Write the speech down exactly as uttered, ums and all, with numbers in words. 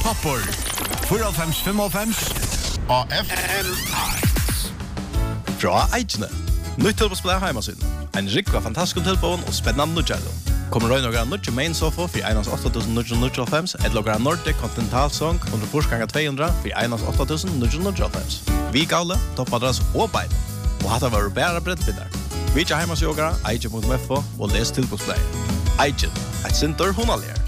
Toppor. fyra fem fem fem A F M Fra Eidjene. Nytt til på spille hjemme sin. En rikva fantastisk tilbån og spennende nødgjælde. Kommer røy noen nødgjæ main sofa for einans åtta tusen ni hundre níggjuoghálvfems, et lager Nordic Continental Song under forsganger to hundre for einans åtta tusen ni hundre níggjuoghálvfems. Vi gavle, toppadress og bein. Og hatt var bæra brettbinner. Vi ikke hjemme seg jogere, eidje punktum f o og les tilbånspleie. Eidjen, et sinter hunalier.